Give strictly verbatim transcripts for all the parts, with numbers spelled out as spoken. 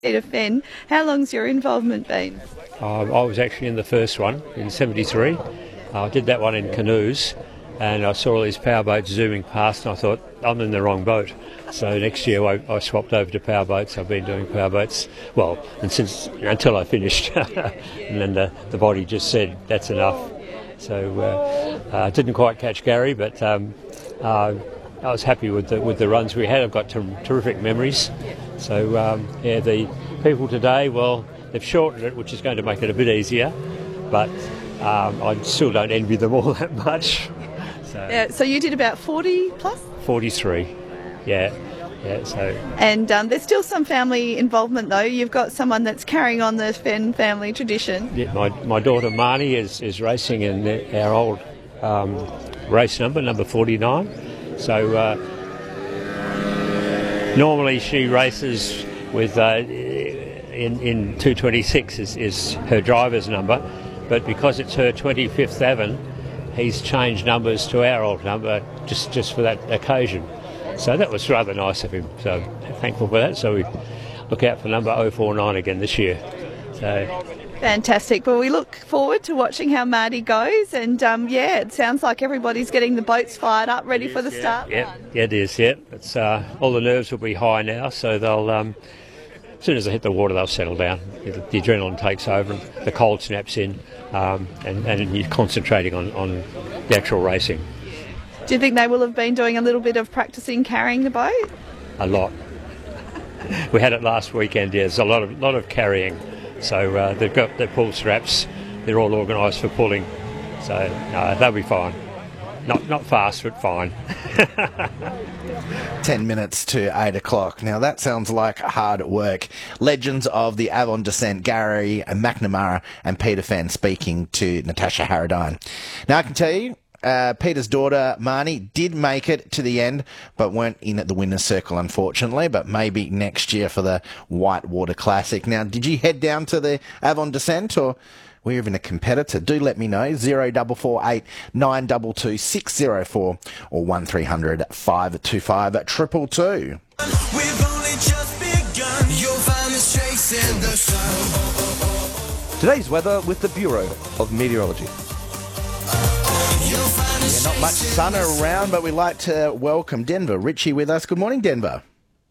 Peter Fenn. How long's your involvement been? Uh, I was actually in the first one in seventy-three. Uh, I did that one in canoes, and I saw all these powerboats zooming past, and I thought, I'm in the wrong boat. So next year I, I swapped over to powerboats. I've been doing powerboats, well, and since until I finished, and then the, the body just said that's enough. So uh, I uh, didn't quite catch Gary, but um, uh, I was happy with the with the runs we had. I've got ter- terrific memories. So um, yeah, the people today, well, they've shortened it, which is going to make it a bit easier, but um, I still don't envy them all that much. So, yeah, so you did about forty plus? forty-three, yeah. Yeah, so. And um, there's still some family involvement though. You've got someone that's carrying on the Fenn family tradition. Yeah, my, my daughter Marnie is, is racing in the, our old um, race number, number forty-nine. So uh, normally she races with, uh, in, in two twenty-six is, is her driver's number, but because it's her twenty-fifth Avon, he's changed numbers to our old number just, just for that occasion. So that was rather nice of him. So thankful for that. So we look out for number oh four nine again this year. So fantastic. Well, we look forward to watching how Marty goes. And um, yeah, it sounds like everybody's getting the boats fired up, ready is, for the yeah. start. Yeah, yeah, it is. Yeah, it's uh, all the nerves will be high now. So they'll um, as soon as they hit the water, they'll settle down. The, the adrenaline takes over, and the cold snaps in, um, and, and you're concentrating on, on the actual racing. Do you think they will have been doing a little bit of practicing carrying the boat? A lot. We had it last weekend. Yeah, there's a lot of lot of carrying. So uh, they've got their pull straps. They're all organised for pulling. So no, they'll be fine. Not not fast, but fine. Ten minutes to eight o'clock. Now that sounds like hard work. Legends of the Avon Descent, Gary McNamara and Peter Fenn speaking to Natasha Harradine. Now I can tell you, Uh, Peter's daughter, Marnie, did make it to the end, but weren't in at the winner's circle, unfortunately, but maybe next year for the Whitewater Classic. Now, did you head down to the Avon Descent, or were you even a competitor? Do let me know. zero four four eight nine two two six zero four or one three hundred five two five two two two. We've only just begun. You'll find us chasing the sun. Today's weather with the Bureau of Meteorology. Yeah, not much sun around, but we'd like to welcome Denver Ritchie with us. Good morning, Denver.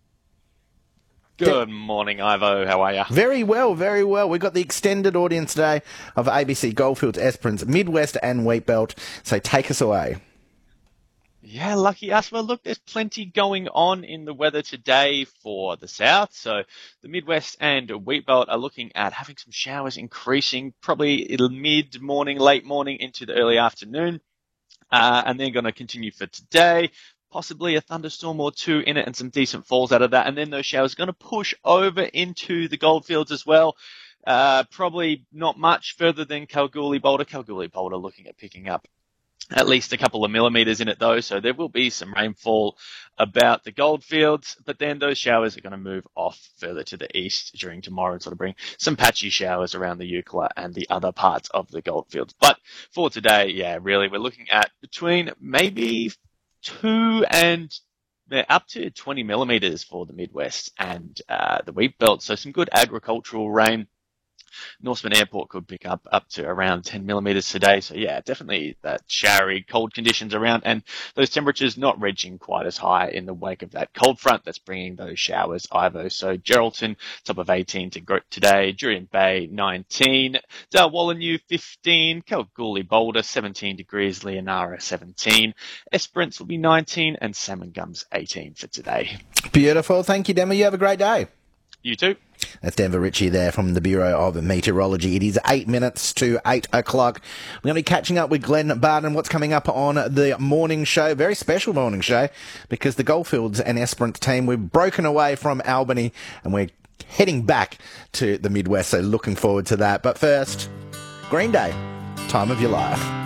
Good morning, Ivo. How are you? Very well, very well. We've got the extended audience today of A B C Goldfields, Esperance, Midwest and Wheatbelt. So take us away. Yeah, lucky us. Well, look, there's plenty going on in the weather today for the south. So the Midwest and Wheatbelt are looking at having some showers increasing probably mid-morning, late morning into the early afternoon. Uh, and they're going to continue for today. Possibly a thunderstorm or two in it and some decent falls out of that. And then those showers are going to push over into the Goldfields as well. Uh, probably not much further than Kalgoorlie Boulder. Kalgoorlie Boulder looking at picking up at least a couple of millimetres in it though, so there will be some rainfall about the Goldfields, but then those showers are going to move off further to the east during tomorrow and sort of bring some patchy showers around the Eucla and the other parts of the Goldfields. But for today, yeah, really, we're looking at between maybe two and up to twenty millimetres for the Midwest and uh, the Wheatbelt, so some good agricultural rain. Norseman Airport could pick up up to around ten millimetres today. So, yeah, definitely that showery, cold conditions around and those temperatures not reaching quite as high in the wake of that cold front that's bringing those showers, Ivo. So, Geraldton, top of eighteen to today. Jurien Bay, nineteen. Darwallinu, fifteen. Kalgoorlie Boulder, seventeen degrees. Leonara, seventeen. Esperance will be nineteen and Salmon Gums, eighteen for today. Beautiful. Thank you, Denver. You have a great day. You too. That's Denver Ritchie there from the Bureau of Meteorology. It is eight minutes to eight o'clock. We're going to be catching up with Glenn Barden. What's coming up on the morning show? Very special morning show because the Goldfields and Esperance team, we've broken away from Albany and we're heading back to the Midwest. So looking forward to that. But first, Green Day, Time of Your Life.